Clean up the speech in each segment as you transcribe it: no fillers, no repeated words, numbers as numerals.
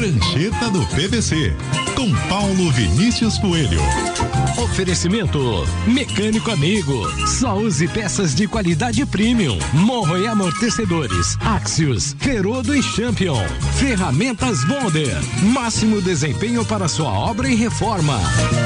Prancheta do PVC, com Paulo Vinícius Coelho. Oferecimento Mecânico Amigo. Só use peças de qualidade premium. Morro e amortecedores Axios, Ferodo e Champion. Ferramentas Bonder. Máximo desempenho para sua obra e reforma.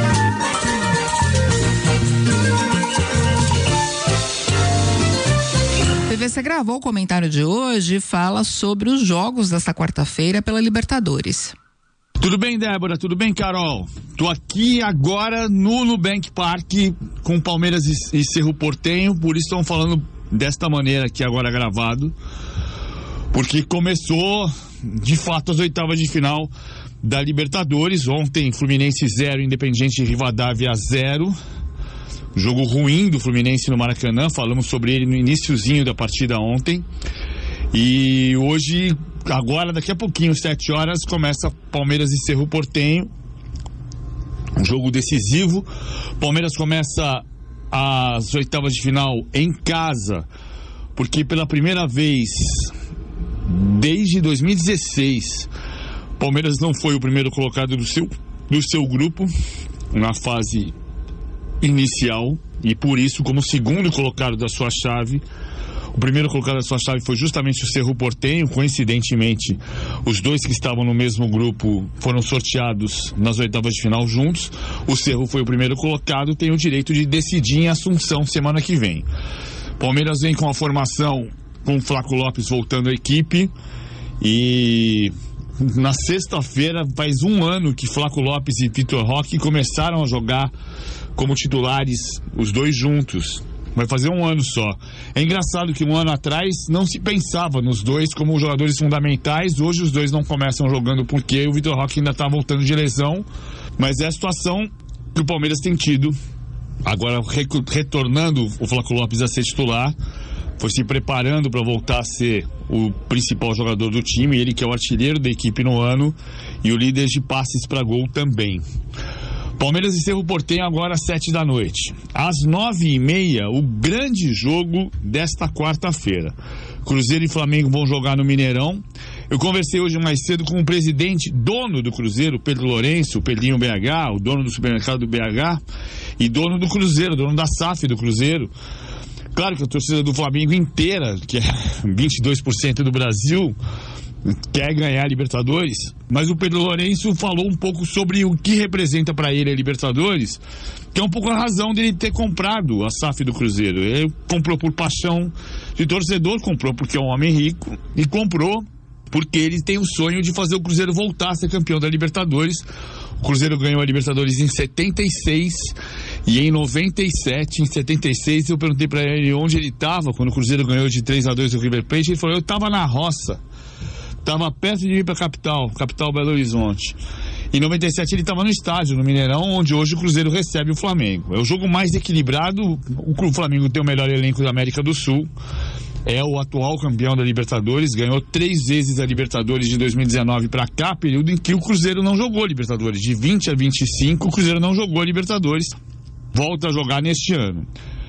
PVC gravou o comentário de hoje e fala sobre os jogos desta quarta-feira pela Libertadores. Tudo bem, Débora? Tudo bem, Carol? Tô aqui agora no Nubank Park com Palmeiras e Cerro Porteño, por isso estão falando desta maneira aqui agora gravado, porque começou de fato as oitavas de final da Libertadores. Ontem Fluminense 0, Independiente Rivadavia 0. Jogo ruim do Fluminense no Maracanã, falamos sobre ele no iniciozinho da partida ontem. E hoje, agora, daqui a pouquinho, 7 horas, começa Palmeiras e Cerro Porteño. Um jogo decisivo. Palmeiras começa as oitavas de final em casa, porque pela primeira vez desde 2016, Palmeiras não foi o primeiro colocado do seu grupo na fase inicial, e por isso, como segundo colocado da sua chave, o primeiro colocado da sua chave foi justamente o Cerro Porteño. Coincidentemente, os dois que estavam no mesmo grupo foram sorteados nas oitavas de final juntos. O Cerro foi o primeiro colocado, tem o direito de decidir em Assunção semana que vem. Palmeiras vem com a formação com o Flaco Lopes voltando à equipe, e na sexta-feira faz um ano que Flaco Lopes e Vitor Roque começaram a jogar como titulares, os dois juntos. Vai fazer um ano só. É engraçado que um ano atrás não se pensava nos dois como jogadores fundamentais. Hoje os dois não começam jogando porque o Vitor Roque ainda está voltando de lesão. Mas é a situação que o Palmeiras tem tido. Agora retornando o Flaco Lopes a ser titular, foi se preparando para voltar a ser o principal jogador do time. Ele que é o artilheiro da equipe no ano e o líder de passes para gol também. Palmeiras e Cerro Porteño agora às 7 da noite. Às 9h30, o grande jogo desta quarta-feira. Cruzeiro e Flamengo vão jogar no Mineirão. Eu conversei hoje mais cedo com o presidente, dono do Cruzeiro, Pedro Lourenço, o Pedrinho BH, o dono do supermercado do BH, e dono do Cruzeiro, dono da SAF do Cruzeiro. Claro que a torcida do Flamengo inteira, que é 22% do Brasil, quer ganhar a Libertadores, mas o Pedro Lourenço falou um pouco sobre o que representa para ele a Libertadores, que é um pouco a razão dele ter comprado a SAF do Cruzeiro. Ele comprou por paixão de torcedor, comprou porque é um homem rico, e comprou porque ele tem o sonho de fazer o Cruzeiro voltar a ser campeão da Libertadores. O Cruzeiro ganhou a Libertadores em 76 e em 97, em 76 eu perguntei para ele onde ele estava quando o Cruzeiro ganhou de 3-2 do River Plate. Ele falou: eu estava na roça, estava perto de ir para a capital Belo Horizonte. Em 97 ele estava no estádio, no Mineirão, onde hoje o Cruzeiro recebe o Flamengo. É o jogo mais equilibrado. O Flamengo tem o melhor elenco da América do Sul, é o atual campeão da Libertadores, ganhou 3 vezes a Libertadores de 2019 para cá, período em que o Cruzeiro não jogou Libertadores. De 20 a 25 o Cruzeiro não jogou Libertadores, volta a jogar neste ano.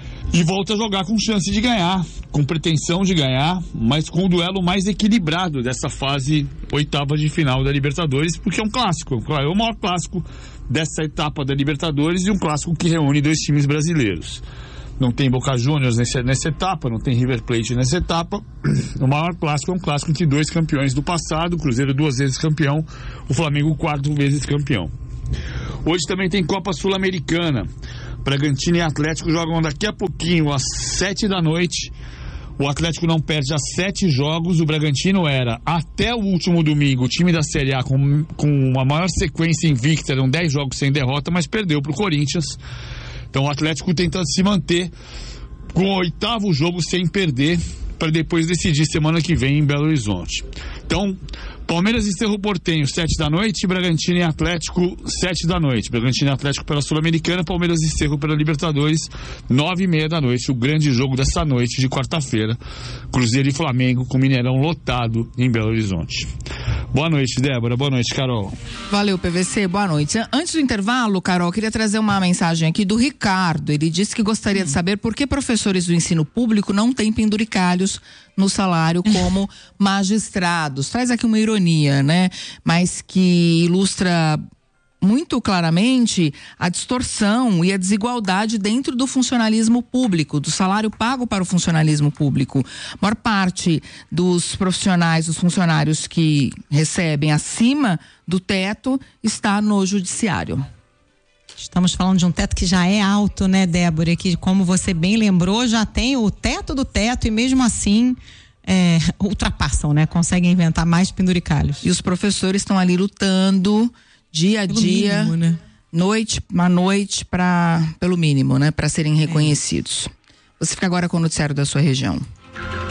E volta a jogar com chance de ganhar, com pretensão de ganhar, mas com o duelo mais equilibrado dessa fase oitava de final da Libertadores, porque é um clássico, é o maior clássico dessa etapa da Libertadores e um clássico que reúne dois times brasileiros. Não tem Boca Juniors nessa etapa, não tem River Plate nessa etapa. O maior clássico é um clássico entre dois campeões do passado, o Cruzeiro 2 vezes campeão, o Flamengo 4 vezes campeão. Hoje também tem Copa Sul-Americana. Bragantino e Atlético jogam daqui a pouquinho, às 7 da noite. O Atlético não perde há 7 jogos. O Bragantino era, até o último domingo, o time da Série A com a maior sequência invicta, eram 10 jogos sem derrota, mas perdeu para o Corinthians. Então o Atlético tentando se manter com o 8º jogo sem perder, para depois decidir semana que vem em Belo Horizonte. Então, Palmeiras e Cerro Porteño, 7 da noite, Bragantino e Atlético, 7 da noite. Bragantino e Atlético pela Sul-Americana, Palmeiras e Cerro pela Libertadores, 9h30 da noite, o grande jogo dessa noite de quarta-feira. Cruzeiro e Flamengo com Mineirão lotado em Belo Horizonte. Boa noite, Débora. Boa noite, Carol. Valeu, PVC. Boa noite. Antes do intervalo, Carol, queria trazer uma mensagem aqui do Ricardo. Ele disse que gostaria de saber por que professores do ensino público não têm penduricalhos no salário como magistrados. Traz aqui uma ironia, né? Mas que ilustra muito claramente a distorção e a desigualdade dentro do funcionalismo público, do salário pago para o funcionalismo público. A maior parte dos profissionais, dos funcionários que recebem acima do teto está no judiciário. Estamos falando de um teto que já é alto, né, Débora? Que, como você bem lembrou, já tem o teto do teto e mesmo assim ultrapassam, né? Conseguem inventar mais penduricalhos. E os professores estão ali lutando dia a dia, mínimo, né? noite a noite, pelo mínimo, né, para serem reconhecidos. Você fica agora com o noticiário da sua região.